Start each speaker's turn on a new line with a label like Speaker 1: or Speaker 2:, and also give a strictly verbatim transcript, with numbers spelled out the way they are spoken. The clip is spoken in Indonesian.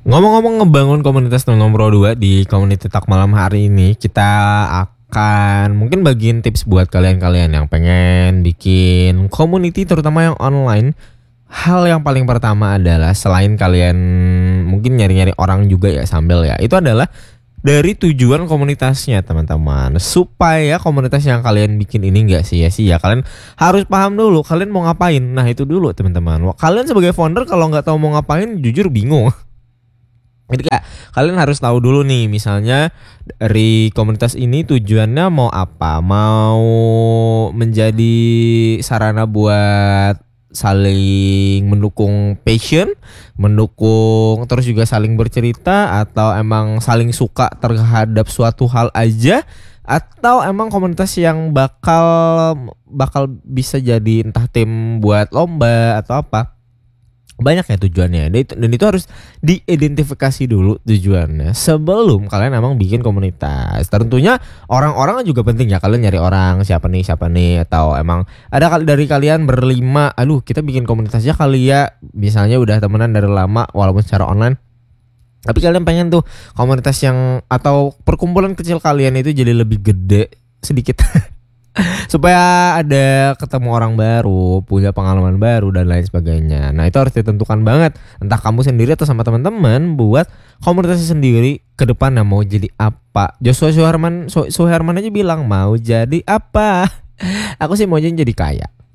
Speaker 1: Ngomong-ngomong ngebangun komunitas nomor dua di Community Talk malam hari ini, kita akan mungkin bagiin tips buat kalian-kalian yang pengen bikin community terutama yang online. Hal yang paling pertama adalah selain kalian mungkin nyari-nyari orang juga ya sambil ya, itu adalah dari tujuan komunitasnya teman-teman. Supaya komunitas yang kalian bikin ini gak sia-sia, kalian harus paham dulu kalian mau ngapain. Nah itu dulu teman-teman. Kalian sebagai founder kalau gak tahu mau ngapain jujur bingung. Jadi kayak kalian harus tahu dulu nih, misalnya dari komunitas ini tujuannya mau apa? Mau menjadi sarana buat saling mendukung passion, mendukung terus juga saling bercerita, atau emang saling suka terhadap suatu hal aja, atau emang komunitas yang bakal bakal bisa jadi entah tim buat lomba atau apa. Banyak ya tujuannya, dan itu harus diidentifikasi dulu tujuannya sebelum kalian emang bikin komunitas. Tentunya orang-orang juga penting ya, kalian nyari orang siapa nih siapa nih, atau emang ada dari kalian berlima, aduh kita bikin komunitasnya kali ya, misalnya udah temenan dari lama walaupun secara online, tapi kalian pengen tuh komunitas yang atau perkumpulan kecil kalian itu jadi lebih gede sedikit. Supaya ada ketemu orang baru, punya pengalaman baru dan lain sebagainya. Nah itu harus ditentukan banget, entah kamu sendiri atau sama teman-teman, buat komunitasnya sendiri ke depan mau jadi apa. Joshua Suherman Suherman aja bilang mau jadi apa. Aku sih mau jadi kaya.